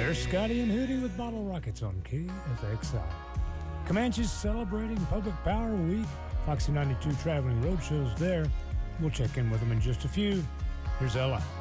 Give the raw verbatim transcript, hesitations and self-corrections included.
There's Scotty and Hootie with Bottle Rockets on K F X I. Comanche's celebrating Public Power Week. Foxy ninety-two traveling road shows there. We'll check in with them in just a few. Here's Ella.